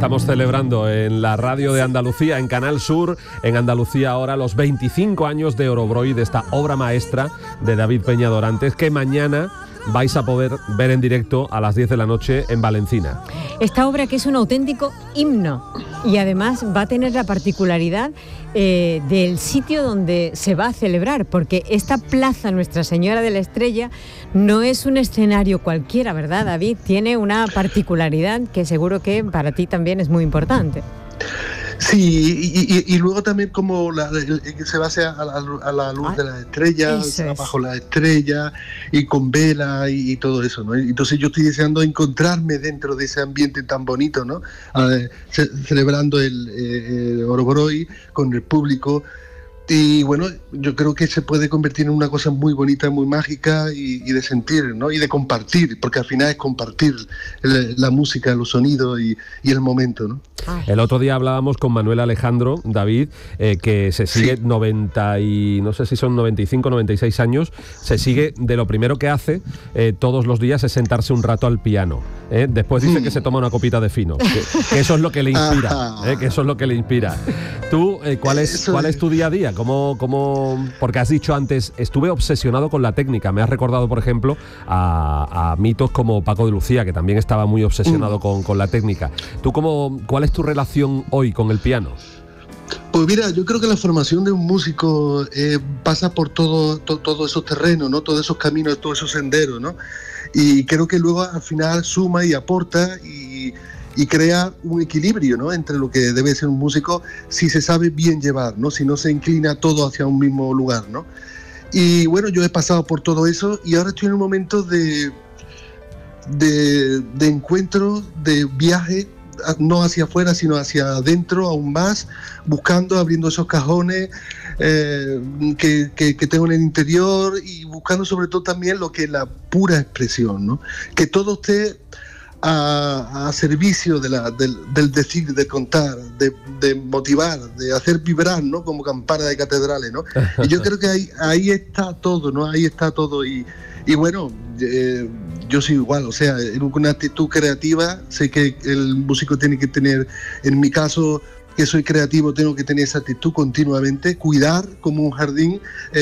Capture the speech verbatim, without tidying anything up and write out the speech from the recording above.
estamos celebrando en la radio de Andalucía, en Canal Sur, en Andalucía ahora, los veinticinco años de Orobroy, de esta obra maestra de David Peña Dorantes, que mañana vais a poder ver en directo a las diez de la noche en Valencina. Esta obra que es un auténtico himno y además va a tener la particularidad eh, del sitio donde se va a celebrar, porque esta plaza Nuestra Señora de la Estrella no es un escenario cualquiera, ¿verdad, David? Tiene una particularidad que seguro que para ti también es muy importante. Sí, y, y, y luego también como la, el, el, se basa a la, a la luz ah, de las estrellas, bajo las estrellas y con vela y, y todo eso, ¿no? Entonces yo estoy deseando encontrarme dentro de ese ambiente tan bonito, ¿no? Eh, ce- celebrando el, eh, el Orobroy con el público. Y bueno, yo creo que se puede convertir en una cosa muy bonita, muy mágica y, y de sentir, ¿no? Y de compartir, porque al final es compartir el, la música, los sonidos y, y el momento, ¿no? El otro día hablábamos con Manuel Alejandro, David, eh, que se sigue sí. noventa y no sé si son noventa y cinco, noventa y seis años, se sigue de lo primero que hace eh, todos los días es sentarse un rato al piano. ¿eh? Después dice mm. que se toma una copita de fino, que, que eso es lo que le inspira, ¿eh? que eso es lo que le inspira. Tú, eh, ¿cuál es cuál es tu día a día? ¿Cómo, cómo, porque has dicho antes, estuve obsesionado con la técnica. Me has recordado, por ejemplo, a, a mitos como Paco de Lucía, que también estaba muy obsesionado mm. con, con la técnica. ¿Tú cómo, cuál es tu relación hoy con el piano? Pues mira, yo creo que la formación de un músico eh, pasa por todo, to, todos esos terrenos, ¿no? Todos esos caminos, todos esos senderos, ¿no? Y creo que luego al final suma y aporta y... y crea un equilibrio, ¿no? Entre lo que debe ser un músico si se sabe bien llevar, ¿no? Si no se inclina todo hacia un mismo lugar, ¿no? Y bueno, yo he pasado por todo eso y ahora estoy en un momento de, de, de encuentro, de viaje, no hacia afuera, sino hacia adentro aún más, buscando, abriendo esos cajones eh, que, que, que tengo en el interior y buscando sobre todo también lo que es la pura expresión, ¿no? Que todo esté A, a servicio de la, del, del decir, de contar, de, de motivar, de hacer vibrar, ¿no? Como campana de catedrales, ¿no? Y yo creo que ahí, ahí está todo, ¿no? Ahí está todo y, y bueno, eh, yo soy igual, o sea, en una actitud creativa, sé que el músico tiene que tener, en mi caso, que soy creativo, tengo que tener esa actitud continuamente, cuidar como un jardín, eh,